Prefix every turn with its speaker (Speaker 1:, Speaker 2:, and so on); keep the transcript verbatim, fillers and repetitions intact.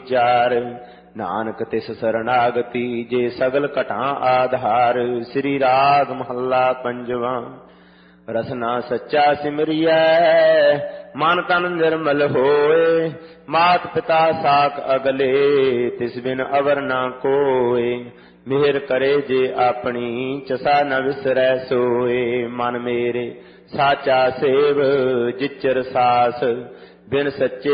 Speaker 1: ਵਿਚਾਰ। ਨਾਨਕ ਤਿਸ ਸਰਨਾਗਤੀ ਜੇ ਸਗਲ ਘਟਾਂ ਆਧਾਰ। ਸ੍ਰੀ ਰਾਗ ਮਹੱਲਾ ਪੰਜਵਾਂ। ਰਸਨਾ ਸੱਚਾ ਸਿਮਰਿਐ ਮਨ ਤਨ ਨਿਰਮਲ ਹੋਏ। ਮਾਤ ਪਿਤਾ ਸਾਕ ਅਗਲੇ ਤਿਸ ਬਿਨ ਅਵਰ ਨਾ ਕੋਏ। ਮਿਹਰ ਕਰੇ ਜੇ ਆਪਣੀ ਚਸਾ ਨ ਵਿਸਰੈ ਸੋਏ। ਮਨ ਮੇਰੇ ਸਾਚਾ ਸੇਵ ਜਿਚਰ ਸਾਸ ਬਿਨ ਸੱਚੇ